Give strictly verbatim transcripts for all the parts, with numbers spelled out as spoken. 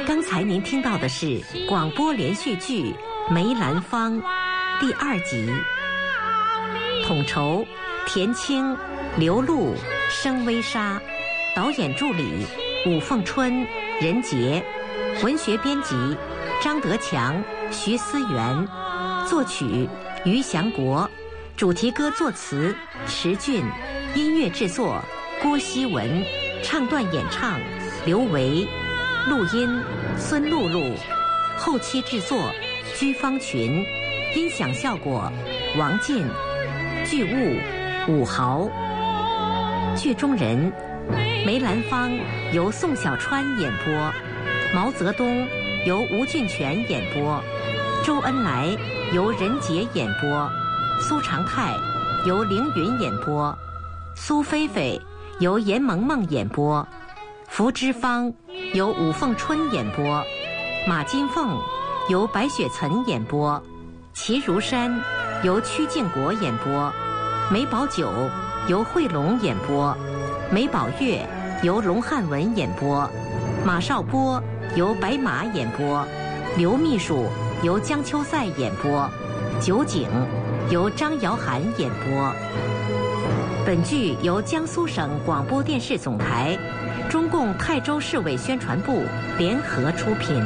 刚才您听到的是广播连续剧《梅兰芳》第二集，统筹田青、刘露、声微莎，导演助理武凤春、任杰，文学编辑张德强、徐思源，作曲于祥国，主题歌作词池俊，音乐制作郭希文，唱段演唱刘维，录音孙露露，后期制作居方群，音响效果王进，剧务武豪。剧中人梅兰芳由宋小川演播，毛泽东由吴俊全演播，周恩来由任杰演播，苏长泰由凌云演播，苏菲菲由严萌萌演播，福芝芳由武凤春演播，马金凤由白雪岑演播，齐如山由曲靖国演播，梅葆玖由惠龙演播，梅葆玥由龙汉文演播，马少波由白马演播，刘秘书由江秋赛演播，酒井由张瑶涵演播。本剧由江苏省广播电视总台、中共泰州市委宣传部联合出品。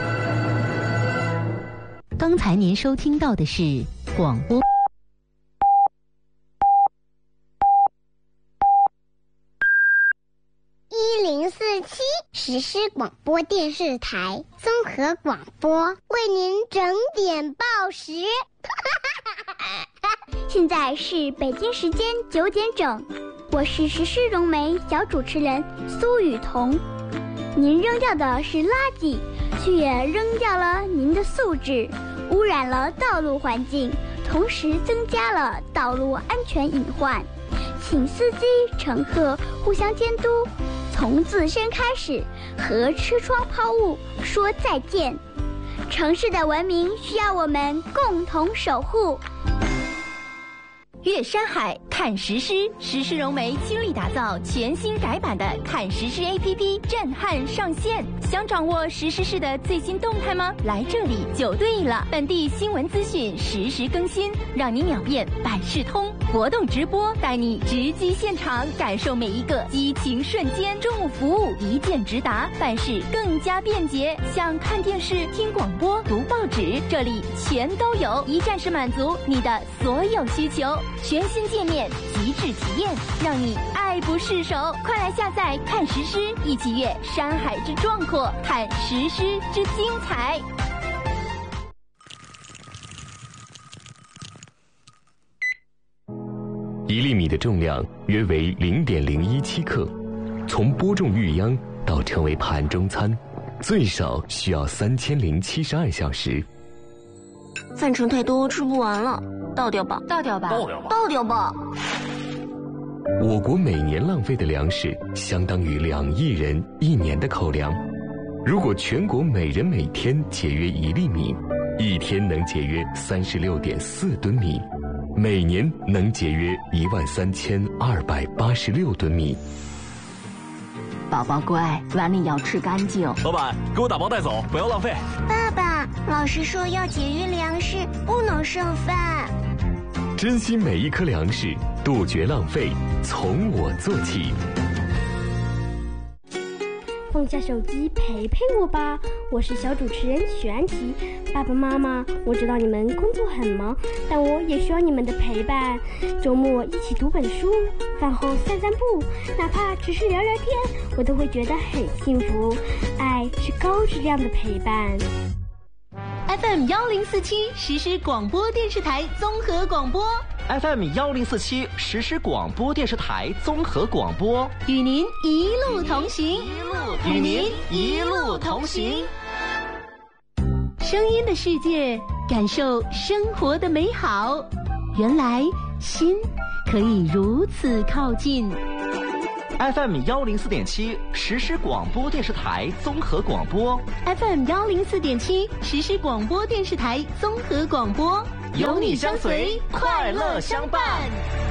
刚才您收听到的是广播一零四七实施广播电视台综合广播，为您整点报时。现在是北京时间九点整，我是时事融媒小主持人苏雨桐。您扔掉的是垃圾，却也扔掉了您的素质，污染了道路环境，同时增加了道路安全隐患。请司机乘客互相监督，从自身开始，和车窗抛物说再见。城市的文明需要我们共同守护。 阅山海看实施，实施融媒倾力打造全新改版的看实施 A P P 震撼上线。想掌握实施室的最新动态吗？来这里就对了，本地新闻资讯实时更新，让你秒变百事通。活动直播带你直击现场，感受每一个激情瞬间。中午服务一键直达，办事更加便捷。想看电视、听广播、读报纸，这里全都有，一站式满足你的所有需求。全新界面，极致体验，让你爱不释手。快来下载看实施，一起阅山海之壮阔，看实施之精彩。 一粒米的重量约为零点零一七克，从播种育秧到成为盘中餐，最少需要三千零七十二小时。 饭盛太多，吃不完了，倒掉吧， 倒掉吧， 倒掉吧， 倒掉吧。 我国每年浪费的粮食相当于两亿人一年的口粮。如果全国每人每天节约一粒米，一天能节约三十六点四吨米，每年能节约一万三千二百八十六吨米。 宝宝乖，碗里要吃干净。 老板，给我打包带走，不要浪费。 爸爸，老师说要节约粮食，不能剩饭。 珍惜每一颗粮食，杜绝浪费，从我做起。 放下手机陪陪我吧，我是小主持人许安琪。爸爸妈妈，我知道你们工作很忙，但我也需要你们的陪伴。周末一起读本书，饭后散散步，哪怕只是聊聊天，我都会觉得很幸福。爱是高质量的陪伴。 F M 幺零四七实施广播电视台综合广播 F M 幺零四七实施广播电视台综合广播， 与您一路同行， 与您一路同行。 声音的世界，感受生活的美好。原来心可以如此靠近。 F M 幺零四点七实施广播电视台综合广播 F M 幺零四点七实施广播电视台综合广播， 有你相随，快乐相伴。